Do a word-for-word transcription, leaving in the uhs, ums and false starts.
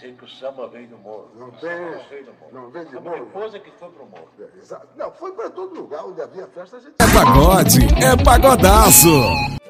dizer que o samba veio do morro. Não o tem. samba veio do morro. Não veio do A morro. minha esposa que foi pro morro. É, exato. Não, foi para todo lugar onde havia festa. A gente... É pagode, é pagodaço.